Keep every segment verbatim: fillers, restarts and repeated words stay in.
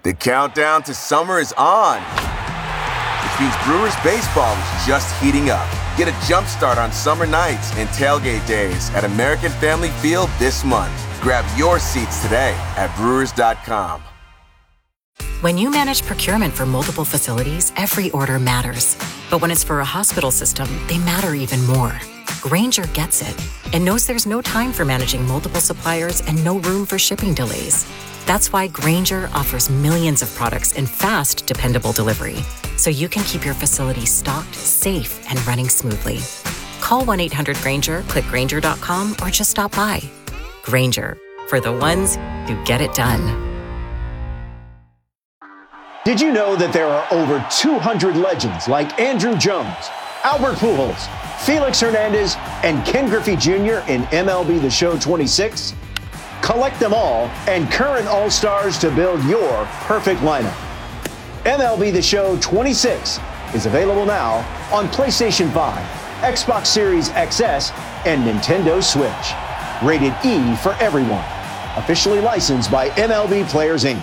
The countdown to summer is on, which means Brewers baseball is just heating up. Get a jump start on summer nights and tailgate days at American Family Field this month. Grab your seats today at brewers dot com. When you manage procurement for multiple facilities, every order matters. But when it's for a hospital system, they matter even more. Grainger gets it and knows there's no time for managing multiple suppliers and no room for shipping delays. That's why Grainger offers millions of products in fast, dependable delivery, so you can keep your facility stocked, safe, and running smoothly. Call one eight hundred Grainger, click Grainger dot com, or just stop by. Grainger, for the ones who get it done. Did you know that there are over two hundred legends like Andrew Jones, Albert Pujols, Felix Hernandez, and Ken Griffey Junior in M L B The Show twenty-six? Collect them all and current All-Stars to build your perfect lineup. M L B The Show twenty-six is available now on PlayStation five, Xbox Series X S, and Nintendo Switch. Rated E for everyone. Officially licensed by M L B Players, Incorporated.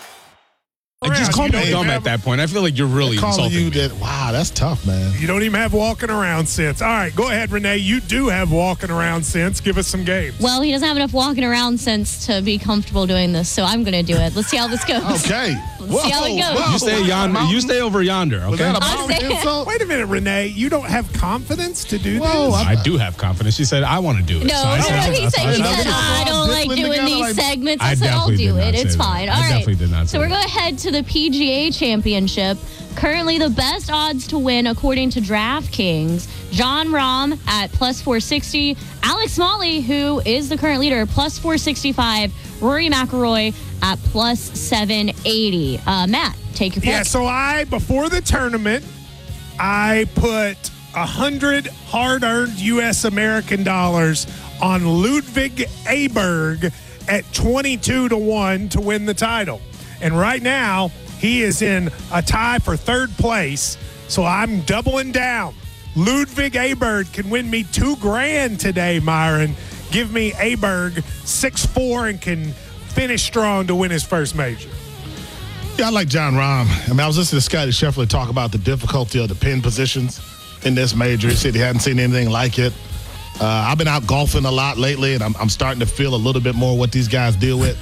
And just call You me don't dumb even at have- that point. I feel like you're really calling insulting you me. that. Wow, that's tough, man. You don't even have walking around sense. All right, go ahead, Renee. You do have walking around sense. Give us some games. Well, he doesn't have enough walking around sense to be comfortable doing this, so I'm going to do it. Let's see how this goes. Okay. Let's see how it goes. whoa. You stay yonder. You stay over yonder. Was Okay. that a I'm mountain saying- insult? Wait a minute, Renee. You don't have confidence to do Whoa, this? I do have confidence. She said I want to do it. No, so I no, said, no, he that's said, fine. he I said, know. I don't like Dipping doing together these like- segments. I I said, I'll definitely do did it. not It's say fine. that. All I right. definitely did not say So we're that. going to head to the P G A Championship. Currently, the best odds to win, according to DraftKings, John Rahm at plus four sixty, Alex Smalley, who is the current leader, plus four sixty-five, Rory McIlroy at plus seven eighty. Uh, Matt, take your pick. Yeah, so I, before the tournament, I put one hundred hard-earned U S American dollars on Ludwig Aberg at twenty-two to one to win the title. And right now, he is in a tie for third place, so I'm doubling down. Ludwig Aberg can win me two grand today, Myron. Give me Aberg six four and can finish strong to win his first major. Yeah, I like John Rahm. I mean, I was listening to Scotty Scheffler talk about the difficulty of the pin positions in this major. He said he hadn't seen anything like it. Uh, I've been out golfing a lot lately, and I'm, I'm starting to feel a little bit more what these guys deal with.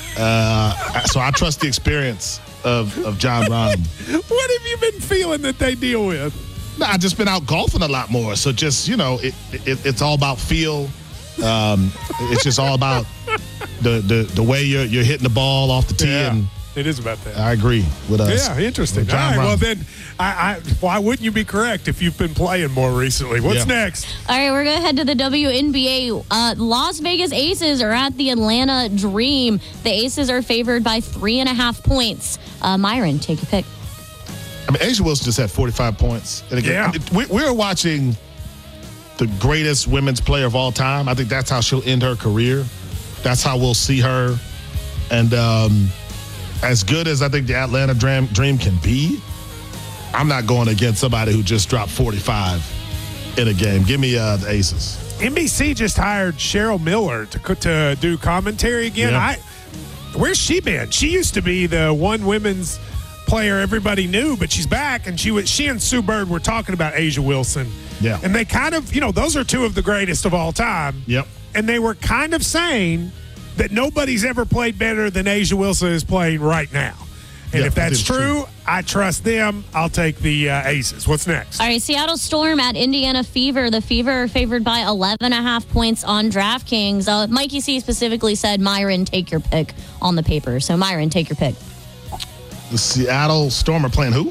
Uh, so I trust the experience of, of John Rahm. What have you been feeling that they deal with? No, I've just been out golfing a lot more. So just, you know, it, it, it's all about feel. Um, it's just all about the, the, the way you're, you're hitting the ball off the tee. Yeah, And it is about that. I agree with us. Yeah, interesting. With All John right, Rahm. well then, I, I, why wouldn't you be correct if you've been playing more recently? What's Yeah. next? All right, we're going to head to the W N B A. Uh, Las Vegas Aces are at the Atlanta Dream. The Aces are favored by three and a half points. Uh, Myron, take your pick. I mean, Asia Wilson just had forty-five points. And again, Yeah. I mean, we, we're watching the greatest women's player of all time. I think that's how she'll end her career. That's how we'll see her. And um, as good as I think the Atlanta Dream, Dream can be, I'm not going against somebody who just dropped forty-five in a game. Give me uh, the Aces. N B C just hired Cheryl Miller to co- to do commentary again. Yeah. I, where's she been? She used to be the one women's player everybody knew, but she's back, and she was she and Sue Bird were talking about Asia Wilson. Yeah. And they kind of, you know, those are two of the greatest of all time. Yep. And they were kind of saying that nobody's ever played better than Asia Wilson is playing right now. And Yeah, if I that's think it's true, true. I trust them. I'll take the uh, Aces. What's next? All right, Seattle Storm at Indiana Fever. The Fever are favored by eleven and a half points on DraftKings. Uh, Mikey C specifically said, Myron, take your pick on the paper. So, Myron, take your pick. The Seattle Storm are playing who?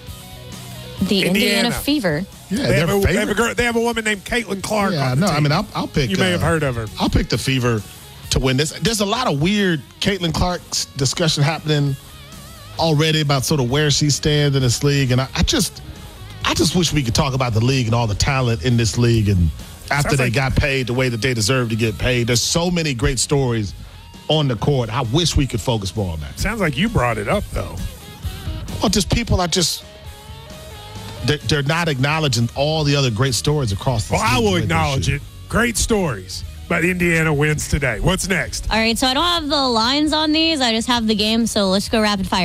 The Indiana, Indiana. Fever. Yeah, They have, they're a, they, have a favorite. girl, they have a woman named Caitlin Clark Yeah, on the no, I team. mean, I'll, I'll pick. You may uh, have heard of her. I'll pick the Fever to win this. There's a lot of weird Caitlin Clark's discussion happening already about sort of where she stands in this league, and I, I just, I just wish we could talk about the league and all the talent in this league. And after Sounds they like- got paid the way that they deserve to get paid, there's so many great stories on the court. I wish we could focus more on that. Sounds like you brought it up, though. Well, just people are just. They're, they're not acknowledging all the other great stories across the Well, I league will the way they acknowledge should. it. Great stories. But Indiana wins today. What's next? All right, so I don't have the lines on these. I just have the game. So let's go rapid fire.